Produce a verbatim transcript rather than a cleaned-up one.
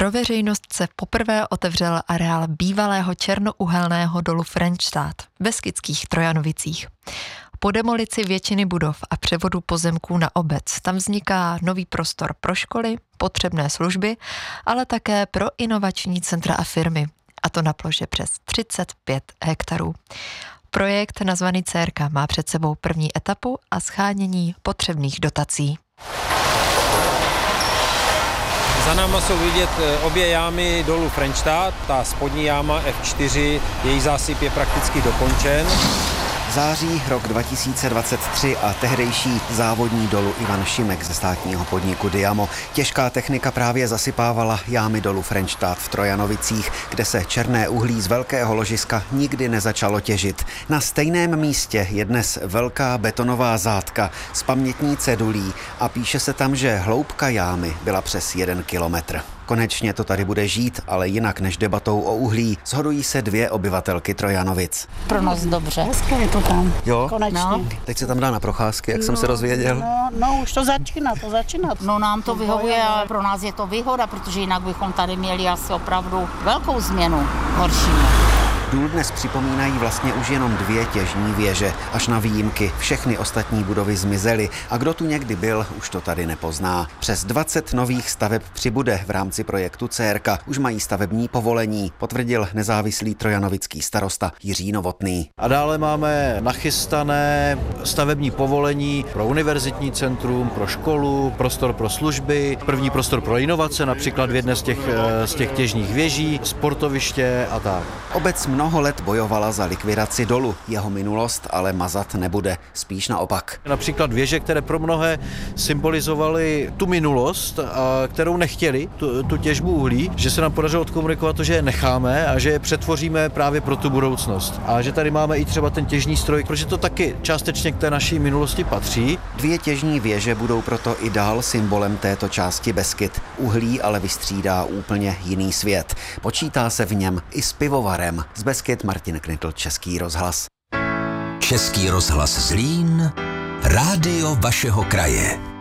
Pro veřejnost se poprvé otevřel areál bývalého černouhelného dolu Frenštát v Beskydských Trojanovicích. Po demolici většiny budov a převodu pozemků na obec tam vzniká nový prostor pro školy, potřebné služby, ale také pro inovační centra a firmy. A to na ploše přes třicet pět hektarů. Projekt nazvaný Cérka má před sebou první etapu a shánění potřebných dotací. Za náma jsou vidět obě jámy dolu Frenštát, ta spodní jáma F čtyři, její zásyp je prakticky dokončen. Září rok dva tisíce dvacet tři a tehdejší závodní dolu Ivan Šimek ze státního podniku Diamo. Těžká technika právě zasypávala jámy dolu Frenštát v Trojanovicích, kde se černé uhlí z velkého ložiska nikdy nezačalo těžit. Na stejném místě je dnes velká betonová zátka s pamětní cedulí a píše se tam, že hloubka jámy byla přes jeden kilometr. Konečně to tady bude žít, ale jinak než debatou o uhlí, shodují se dvě obyvatelky Trojanovic. Pro nás dobře. Hezké je to tam. Jo? Konečně. No. Teď se tam dá na procházky, jak no, jsem se dozvěděl. No, no, už to začíná, to začíná. No nám to vyhovuje a pro nás je to výhoda, protože jinak bychom tady měli asi opravdu velkou změnu horší. Důl dnes připomínají vlastně už jenom dvě těžní věže. Až na výjimky všechny ostatní budovy zmizely a kdo tu někdy byl, už to tady nepozná. Přes dvacet nových staveb přibude v rámci projektu Cérka. Už mají stavební povolení, potvrdil nezávislý trojanovický starosta Jiří Novotný. A dále máme nachystané stavební povolení pro univerzitní centrum, pro školu, prostor pro služby, první prostor pro inovace, například v jedné z těch, z těch těžních věží, sportoviště a tak. Obec mnoho let bojovala za likvidaci dolu. Jeho minulost ale mazat nebude, spíš naopak. Například věže, které pro mnohé symbolizovaly tu minulost, a kterou nechtěli, tu, tu těžbu uhlí, že se nám podařilo odkomunikovat to, že je necháme a že je přetvoříme právě pro tu budoucnost. A že tady máme i třeba ten těžní stroj, protože to taky částečně k té naší minulosti patří. Dvě těžní věže budou proto i dál symbolem této části Beskyd. Uhlí ale vystřídá úplně jiný svět. Počítá se v něm i s pivovarem. Z Beskyd Martin Knitl, Český rozhlas. Český rozhlas Zlín, rádio vašeho kraje.